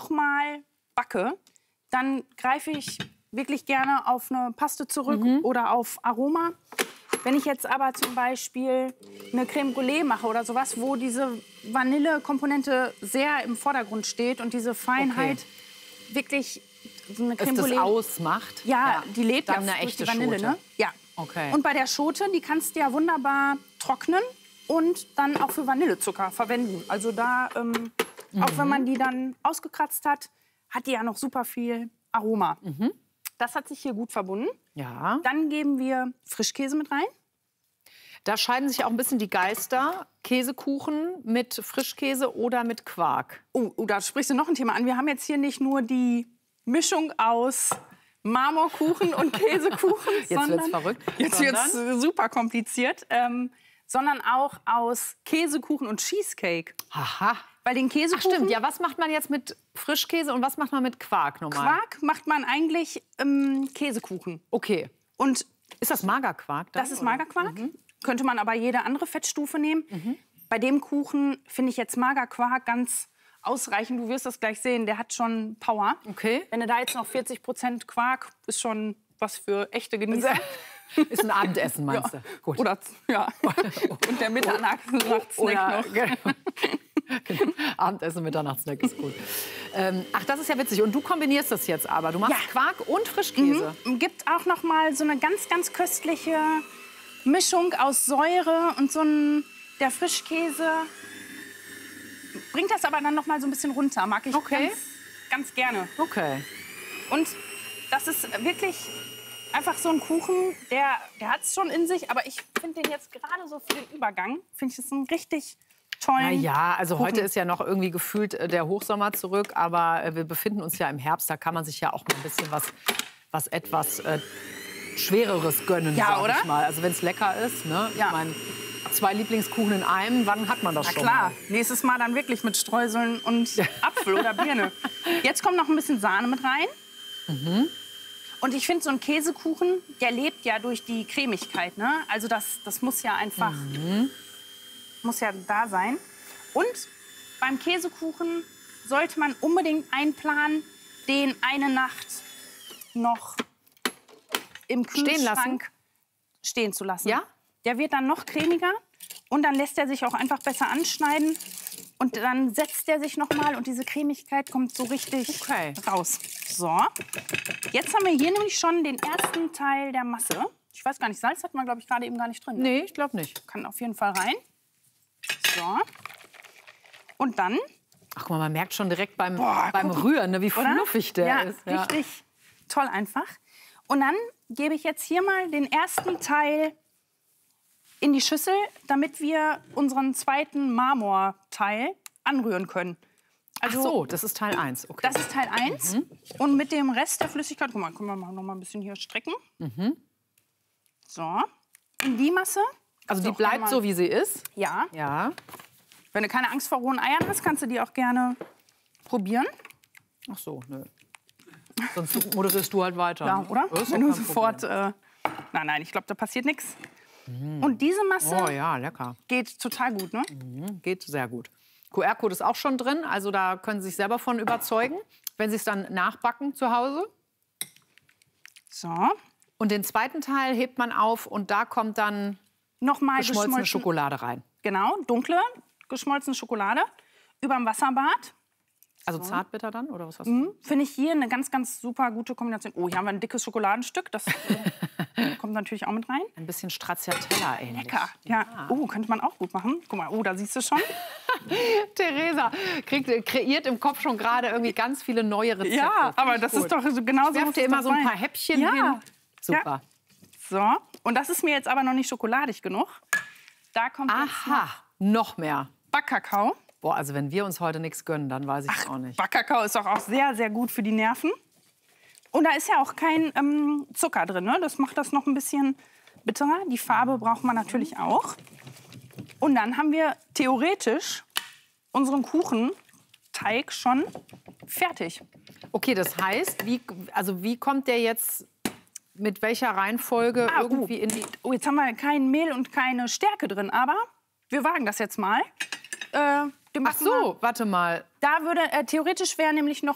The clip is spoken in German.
noch mal backe, dann greife ich wirklich gerne auf eine Paste zurück oder auf Aroma. Wenn ich jetzt aber zum Beispiel eine Crème Brûlée mache oder sowas, wo diese Vanillekomponente sehr im Vordergrund steht und diese Feinheit wirklich so eine Crème das Brûlée ausmacht. Ja, die lebt dann ja eine durch echte die Vanille, Schote. ne? Ja. Okay. Und bei der Schote, die kannst du ja wunderbar trocknen und dann auch für Vanillezucker verwenden. Also da, auch wenn man die dann ausgekratzt hat, hat die ja noch super viel Aroma. Das hat sich hier gut verbunden. Ja. Dann geben wir Frischkäse mit rein. Da scheiden sich auch ein bisschen die Geister. Käsekuchen mit Frischkäse oder mit Quark. Oh, da sprichst du noch ein Thema an. Wir haben jetzt hier nicht nur die Mischung aus Marmorkuchen und Käsekuchen, Jetzt wird's verrückt. Jetzt wird's super kompliziert. Sondern auch aus Käsekuchen und Cheesecake. Aha. Weil den Käsekuchen... Ach stimmt, ja, was macht man jetzt mit Frischkäse und was macht man mit Quark normal? Quark macht man eigentlich Käsekuchen. Okay. Und ist das Magerquark dann, das ist oder? Magerquark. Könnte man aber jede andere Fettstufe nehmen. Bei dem Kuchen finde ich jetzt Magerquark ganz ausreichend. Du wirst das gleich sehen, der hat schon Power. Okay. Wenn du da jetzt noch 40% Quark, ist schon was für echte Genießer. Ist ein Abendessen, meinst du? Gut. Oder, ja. Und der Mitternachtssnack noch. Genau. Abendessen, Mitternachtssnack ist gut. Ach, das ist ja witzig. Und du kombinierst das jetzt aber. Du machst Quark und Frischkäse. Gibt auch noch mal so eine ganz, ganz köstliche Mischung aus Säure und der Frischkäse. Bringt das aber dann noch mal so ein bisschen runter. Mag ich ganz, ganz gerne. Okay. Und das ist wirklich einfach so ein Kuchen, der hat es schon in sich. Aber ich finde den jetzt gerade so für den Übergang, finde ich es einen richtig tollen Na ja, also Kuchen. heute ist ja noch irgendwie gefühlt der Hochsommer zurück. Aber wir befinden uns ja im Herbst. Da kann man sich ja auch mal ein bisschen was etwas Schwereres gönnen, Ja, sag oder? ich mal. Also wenn es lecker ist. Ne? Ja. Ich meine, 2 Lieblingskuchen in einem, wann hat man das Na schon klar, mal? nächstes Mal dann wirklich mit Streuseln und Apfel oder Birne. Jetzt kommt noch ein bisschen Sahne mit rein. Und ich finde, so ein Käsekuchen, der lebt ja durch die Cremigkeit. Ne? Also das muss ja einfach muss ja da sein. Und beim Käsekuchen sollte man unbedingt einplanen, den eine Nacht noch im Kühlschrank stehen zu lassen. Ja? Der wird dann noch cremiger und dann lässt er sich auch einfach besser anschneiden. Und dann setzt er sich noch mal und diese Cremigkeit kommt so richtig raus. So, jetzt haben wir hier nämlich schon den ersten Teil der Masse. Ich weiß gar nicht, Salz hat man, glaube ich, gerade eben gar nicht drin. Nee, ich glaube nicht. Kann auf jeden Fall rein. So. Und dann... Ach, guck mal, man merkt schon direkt beim guck, Rühren, ne, wie oder? fluffig der ist. Ja, richtig toll einfach. Und dann gebe ich jetzt hier mal den ersten Teil in die Schüssel, damit wir unseren zweiten Marmorteil anrühren können. Also, Ach so, das ist Teil 1. Okay. das ist Teil 1. Und mit dem Rest der Flüssigkeit, guck mal, können wir noch mal ein bisschen hier strecken. So, in die Masse. Also die auch gerne bleibt mal- so, wie sie ist? Ja. Ja. Wenn du keine Angst vor rohen Eiern hast, kannst du die auch gerne probieren. Ach so, nö. Sonst moderierst du halt weiter. Ja, ne? oder? Das ist Wenn doch du kein sofort... Problem. nein, ich glaube, da passiert nichts. Und diese Masse Oh ja, lecker. geht total gut, ne? Geht sehr gut. QR-Code ist auch schon drin, also da können Sie sich selber von überzeugen, wenn Sie es dann nachbacken zu Hause. So. Und den zweiten Teil hebt man auf und da kommt dann Nochmal geschmolzene Schokolade rein. Genau, dunkle geschmolzene Schokolade überm Wasserbad. Also Zartbitter dann, oder was hast du? Finde ich hier eine ganz, ganz super gute Kombination. Oh, hier haben wir ein dickes Schokoladenstück. Das kommt natürlich auch mit rein. Ein bisschen Stracciatella ähnlich. Lecker. Ja. Oh, könnte man auch gut machen. Guck mal, oh, da siehst du schon. Theresa kreiert im Kopf schon gerade irgendwie ganz viele neue Rezepte. Ja, aber das ist doch genauso. Werft ihr immer so ein paar Häppchen Ja. hin. Super. So, und das ist mir jetzt aber noch nicht schokoladig genug. Da kommt jetzt Aha, noch mehr. Backkakao. Boah, also wenn wir uns heute nichts gönnen, dann weiß ich es auch nicht. Backkakao ist doch auch sehr, sehr gut für die Nerven. Und da ist ja auch kein Zucker drin. Ne? Das macht das noch ein bisschen bitterer. Die Farbe braucht man natürlich auch. Und dann haben wir theoretisch unseren Kuchenteig schon fertig. Okay, das heißt, wie kommt der jetzt mit welcher Reihenfolge irgendwie in die... Oh, jetzt haben wir kein Mehl und keine Stärke drin, aber wir wagen das jetzt mal. Ach so, warte mal. Da würde theoretisch wäre nämlich noch